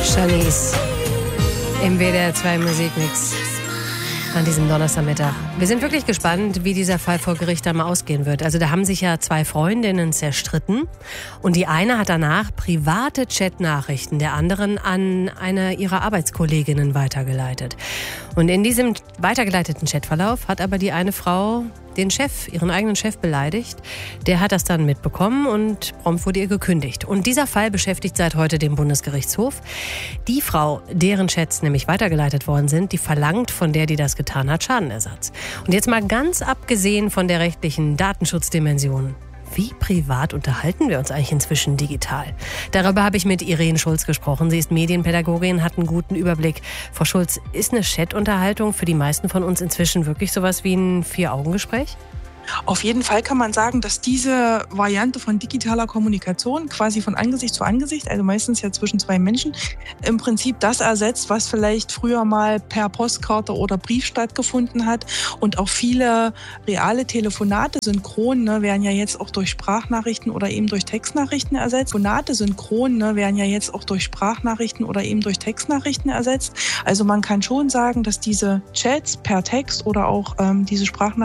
Shanice im WDR 2 Musikmix an diesem Donnerstagmittag. Wir sind wirklich gespannt, wie dieser Fall vor Gericht einmal ausgehen wird. Also da haben sich ja zwei Freundinnen zerstritten und die eine hat danach private Chatnachrichten der anderen an eine ihrer Arbeitskolleginnen weitergeleitet. Und in diesem weitergeleiteten Chatverlauf hat aber die eine Frau den Chef, ihren eigenen Chef beleidigt. Der hat das dann mitbekommen und prompt wurde ihr gekündigt. Und dieser Fall beschäftigt seit heute den Bundesgerichtshof. Die Frau, deren Chats nämlich weitergeleitet worden sind, die verlangt von der, die das getan hat, Schadenersatz. Und jetzt mal ganz abgesehen von der rechtlichen Datenschutzdimension. Wie privat unterhalten wir uns eigentlich inzwischen digital? Darüber habe ich mit Irene Schulz gesprochen. Sie ist Medienpädagogin, hat einen guten Überblick. Frau Schulz, ist eine Chatunterhaltung für die meisten von uns inzwischen wirklich sowas wie ein Vier-Augen-Gespräch? Auf jeden Fall kann man sagen, dass diese Variante von digitaler Kommunikation quasi von Angesicht zu Angesicht, also meistens ja zwischen zwei Menschen, im Prinzip das ersetzt, was vielleicht früher mal per Postkarte oder Brief stattgefunden hat. Und auch viele reale Telefonate synchron werden ja jetzt auch durch Sprachnachrichten oder eben durch Textnachrichten ersetzt. Telefonate synchron werden ja jetzt auch durch Sprachnachrichten oder eben durch Textnachrichten ersetzt. Also man kann schon sagen, dass diese Chats per Text oder auch diese Sprachnachrichten